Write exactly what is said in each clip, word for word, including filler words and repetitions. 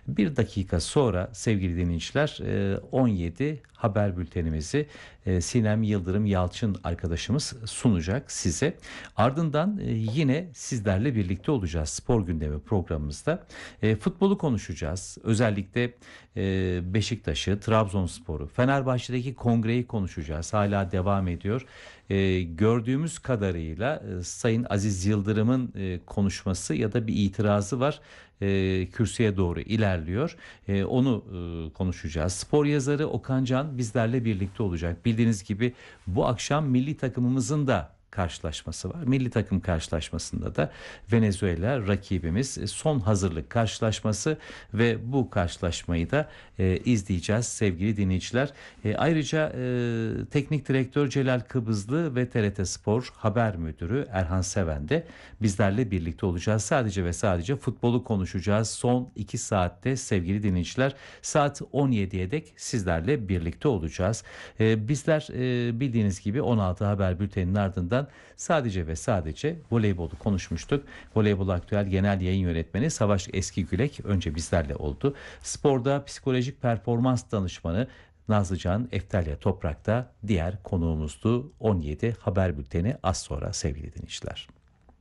Bir dakika sonra sevgili dinleyiciler on yedi haber bültenimizi Sinem Yıldırım Yalçın arkadaşımız sunacak size. Ardından yine sizlerle birlikte olacağız spor gündemi programımızda. Futbolu konuşacağız. Özellikle Beşiktaş'ı, Trabzonspor'u, Fenerbahçe'deki kongreyi konuşacağız. Hala devam ediyor. Gördüğümüz kadarıyla Sayın Aziz Yıldırım'ın konuşması ya da bir itirazı var. E, kürsüye doğru ilerliyor. E, onu e, konuşacağız. Spor yazarı Okan Can bizlerle birlikte olacak. Bildiğiniz gibi bu akşam milli takımımızın da karşılaşması var. Milli takım karşılaşmasında da Venezuela rakibimiz, son hazırlık karşılaşması ve bu karşılaşmayı da e, izleyeceğiz sevgili dinleyiciler. E, ayrıca e, teknik direktör Celal Kıbızlı ve T R T Spor haber müdürü Erhan Seven de bizlerle birlikte olacağız. Sadece ve sadece futbolu konuşacağız. Son iki saatte sevgili dinleyiciler, saat on yediye dek sizlerle birlikte olacağız. E, bizler e, bildiğiniz gibi on altı haber bülteninin ardından sadece ve sadece voleybolu konuşmuştuk. Voleybol Aktüel Genel Yayın Yönetmeni Savaş Eskigülek önce bizlerle oldu. Sporda psikolojik performans danışmanı Nazlıcan Eftalya Toprak'ta diğer konuğumuzdu. on yedi haber bülteni az sonra sevgili dinleyiciler.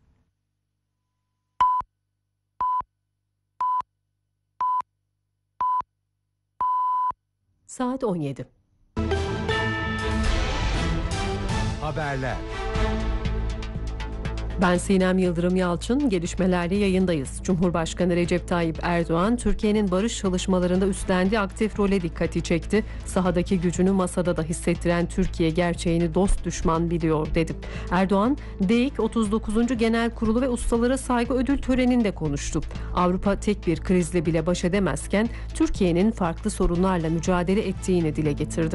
Saat on yedi. Haberler. Ben Sinem Yıldırım Yalçın, gelişmelerle yayındayız. Cumhurbaşkanı Recep Tayyip Erdoğan, Türkiye'nin barış çalışmalarında üstlendiği aktif role dikkati çekti. Sahadaki gücünü masada da hissettiren Türkiye gerçeğini dost düşman biliyor dedi. Erdoğan, DEİK otuz dokuzuncu Genel Kurulu ve Ustalara Saygı Ödül Töreni'nde konuştu. Avrupa tek bir krizle bile baş edemezken Türkiye'nin farklı sorunlarla mücadele ettiğini dile getirdi.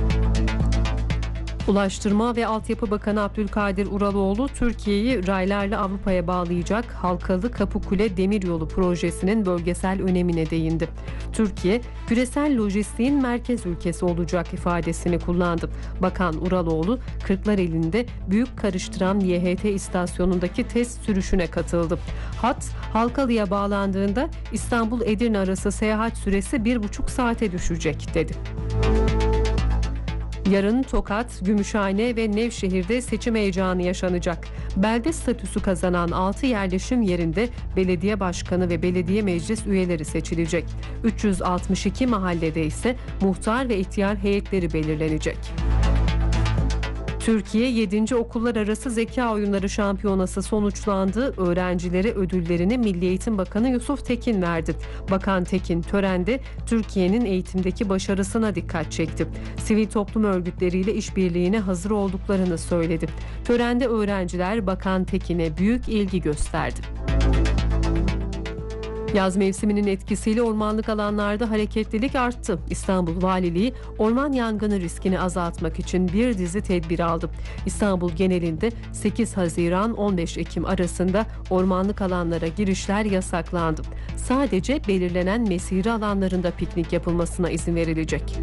Ulaştırma ve Altyapı Bakanı Abdülkadir Uraloğlu, Türkiye'yi raylarla Avrupa'ya bağlayacak Halkalı Kapıkule Demiryolu projesinin bölgesel önemine değindi. Türkiye, küresel lojistiğin merkez ülkesi olacak ifadesini kullandı. Bakan Uraloğlu, Kırklareli'nde büyük karıştıran Y H T istasyonundaki test sürüşüne katıldı. Hat, Halkalı'ya bağlandığında İstanbul-Edirne arası seyahat süresi bir buçuk saate düşecek dedi. Yarın Tokat, Gümüşhane ve Nevşehir'de seçim heyecanı yaşanacak. Belde statüsü kazanan altı yerleşim yerinde belediye başkanı ve belediye meclis üyeleri seçilecek. üç yüz altmış iki mahallede ise muhtar ve ihtiyar heyetleri belirlenecek. Türkiye yedinci Okullar Arası Zeka Oyunları Şampiyonası sonuçlandı. Öğrencilere ödüllerini Milli Eğitim Bakanı Yusuf Tekin verdi. Bakan Tekin törende Türkiye'nin eğitimdeki başarısına dikkat çekti. Sivil toplum örgütleriyle işbirliğine hazır olduklarını söyledi. Törende öğrenciler Bakan Tekin'e büyük ilgi gösterdi. Yaz mevsiminin etkisiyle ormanlık alanlarda hareketlilik arttı. İstanbul Valiliği orman yangını riskini azaltmak için bir dizi tedbir aldı. İstanbul genelinde sekiz Haziran on beş Ekim arasında ormanlık alanlara girişler yasaklandı. Sadece belirlenen mesire alanlarında piknik yapılmasına izin verilecek.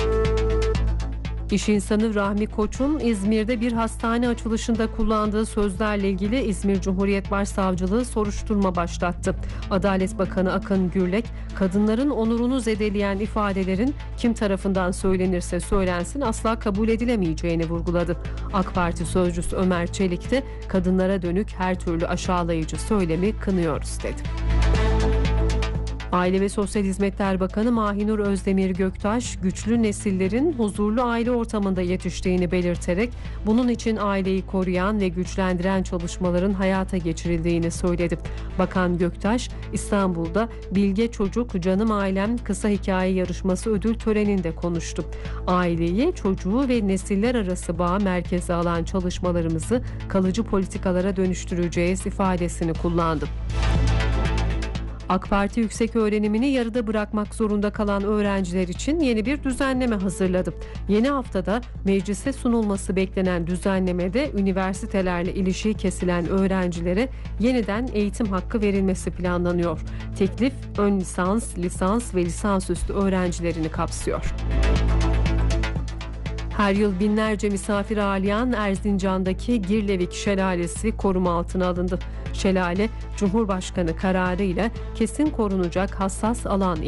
İş insanı Rahmi Koç'un İzmir'de bir hastane açılışında kullandığı sözlerle ilgili İzmir Cumhuriyet Başsavcılığı soruşturma başlattı. Adalet Bakanı Akın Gürlek, kadınların onurunu zedeleyen ifadelerin kim tarafından söylenirse söylensin asla kabul edilemeyeceğini vurguladı. AK Parti sözcüsü Ömer Çelik de kadınlara dönük her türlü aşağılayıcı söylemi kınıyoruz dedi. Aile ve Sosyal Hizmetler Bakanı Mahinur Özdemir Göktaş, güçlü nesillerin huzurlu aile ortamında yetiştiğini belirterek bunun için aileyi koruyan ve güçlendiren çalışmaların hayata geçirildiğini söyledi. Bakan Göktaş, İstanbul'da Bilge Çocuk Canım Ailem Kısa Hikaye Yarışması ödül töreninde konuştu. Aileyi, çocuğu ve nesiller arası bağı merkeze alan çalışmalarımızı kalıcı politikalara dönüştüreceğiz ifadesini kullandı. AK Parti yüksek öğrenimini yarıda bırakmak zorunda kalan öğrenciler için yeni bir düzenleme hazırladı. Yeni haftada meclise sunulması beklenen düzenlemede üniversitelerle ilişiği kesilen öğrencilere yeniden eğitim hakkı verilmesi planlanıyor. Teklif ön lisans, lisans ve lisansüstü öğrencilerini kapsıyor. Her yıl binlerce misafir ağırlayan Erzincan'daki Girlevik Şelalesi koruma altına alındı. Şelale, Cumhurbaşkanı kararıyla kesin korunacak hassas alan